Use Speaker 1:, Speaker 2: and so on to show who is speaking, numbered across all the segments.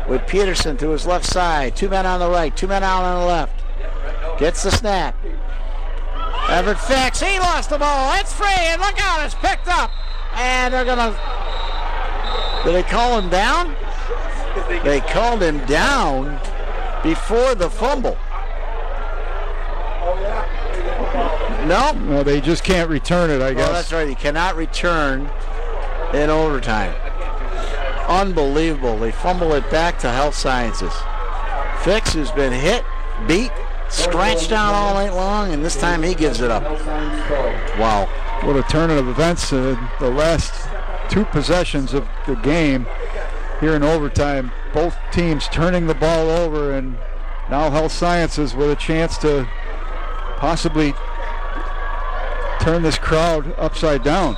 Speaker 1: with Peterson to his left side. 2 men on the right, 2 men out on the left. Gets the snap. Everett Fix, he lost the ball. It's free, and look out, it's picked up. And they're going to... Did they call him down? They called him down before the fumble. No.
Speaker 2: Well, they just can't return it, I guess.
Speaker 1: Well, that's right. You cannot return in overtime. Unbelievable. They fumble it back to Health Sciences. Fix, who's been hit, beat, scratched out all night long, and this time he gives it up. Wow.
Speaker 2: What a turn of events in the last 2 possessions of the game here in overtime. Both teams turning the ball over, and now Health Sciences with a chance to possibly turn this crowd upside down.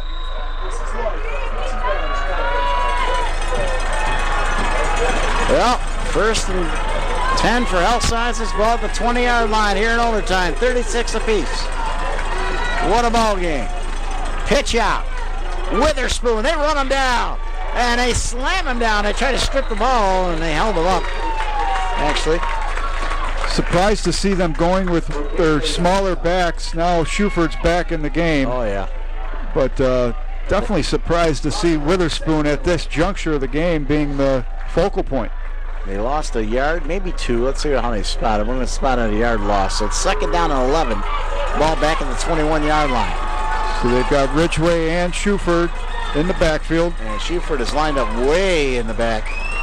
Speaker 1: Well, 1st and 10 for Health Sciences, ball at the 20-yard line here in overtime. 36 apiece. What a ball game. Pitch out. Witherspoon, they run him down. And they slam him down. They try to strip the ball, and they held him up, actually.
Speaker 2: Surprised to see them going with their smaller backs. Now Schuford's back in the game.
Speaker 1: Oh, yeah.
Speaker 2: But definitely surprised to see Witherspoon at this juncture of the game being the focal point.
Speaker 1: They lost a yard, maybe 2. Let's see how many spotted. We're going to spot a yard loss. So it's 2nd down and 11. Ball back at the 21-yard line.
Speaker 2: So they've got Ridgway and Schuford in the backfield.
Speaker 1: And Schuford is lined up way in the back.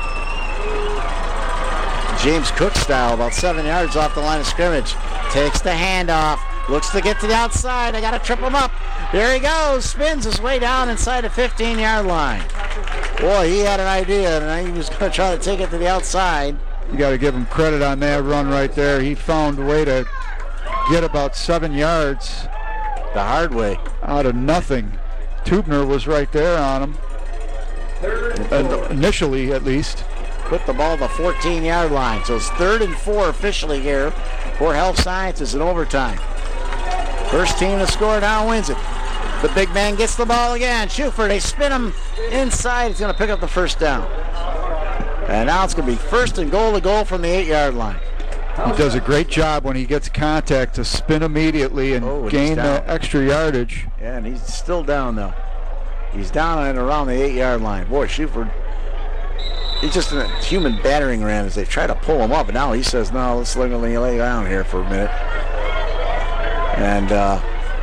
Speaker 1: James Cook style, about 7 yards off the line of scrimmage. Takes the handoff. Looks to get to the outside. They got to trip him up. There he goes. Spins his way down inside the 15-yard line. Boy, he had an idea, and he was going to try to take it to the outside.
Speaker 2: You got to give him credit on that run right there. He found a way to get about 7 yards.
Speaker 1: The hard way.
Speaker 2: Out of nothing. Tubner was right there on him. Initially, at least.
Speaker 1: Put the ball at the 14-yard line. So it's 3rd and 4 officially here for Health Sciences in overtime. First team to score now wins it. The big man gets the ball again. Schuford, they spin him inside. He's going to pick up the 1st down. And now it's going to be 1st and goal to goal from the 8-yard line.
Speaker 2: He does a great job when he gets contact to spin immediately and gain the extra yardage.
Speaker 1: Yeah, and he's still down though. He's down and around the 8-yard line. Boy, Schuford, he's just in a human battering ram as they try to pull him up. And now he says, no, let's lay down here for a minute. And the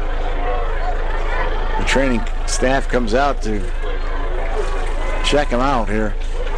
Speaker 1: training staff comes out to check him out here.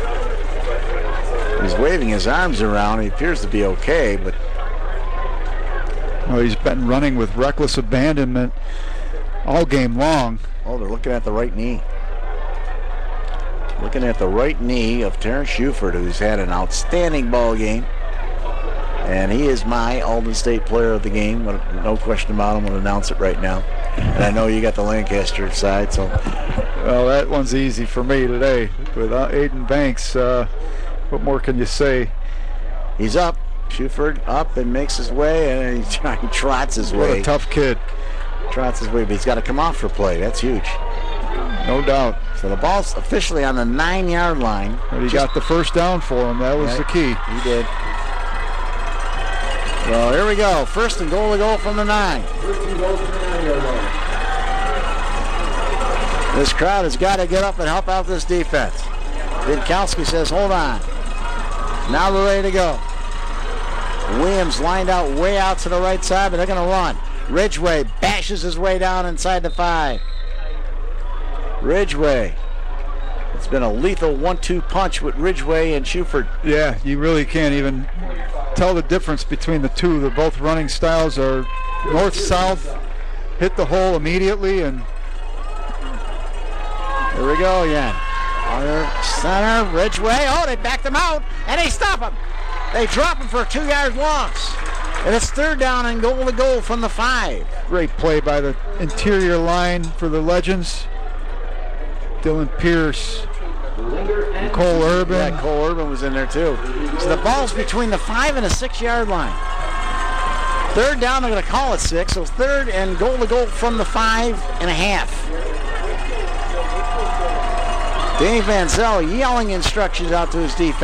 Speaker 1: He's waving his arms around. He appears to be okay, but...
Speaker 2: Well, he's been running with reckless abandonment all game long.
Speaker 1: Oh, they're looking at the right knee. Looking at the right knee of Terrence Schuford, who's had an outstanding ball game. And he is my Alden State player of the game. No question about it. I'm going to announce it right now. And I know you got the Lancaster side, so...
Speaker 2: Well, that one's easy for me today. Without Aiden Banks, what more can you say?
Speaker 1: He's up. Schuford up and makes his way, and he trots his way.
Speaker 2: What a tough kid.
Speaker 1: Trots his way, but he's got to come off for play. That's huge.
Speaker 2: No doubt.
Speaker 1: So the ball's officially on the 9-yard line.
Speaker 2: But he got the 1st down for him. That was the key.
Speaker 1: He did. Well, here we go. 1st and goal to goal from the 9. This crowd has got to get up and help out this defense. Vinkowski says, hold on. Now we're ready to go. Williams lined out way out to the right side, but they're going to run. Ridgway bashes his way down inside the 5. Ridgway. It's been a lethal 1-2 punch with Ridgway and Schuford.
Speaker 2: Yeah, you really can't even tell the difference between the two. They're both running styles are north-south, hit the hole immediately, and
Speaker 1: here we go again. Under center, Ridgway. Oh, they backed him out, and they stop him. They drop him for a 2-yard loss. And it's 3rd down and goal to goal from the 5.
Speaker 2: Great play by the interior line for the Legends. Dylan Pierce, Cole Urban.
Speaker 1: Yeah, Cole Urban was in there too. So the ball's between the 5 and the 6-yard line. 3rd down, they're going to call it 6. So 3rd and goal to goal from the 5.5. Danny Van Zell yelling instructions out to his defense.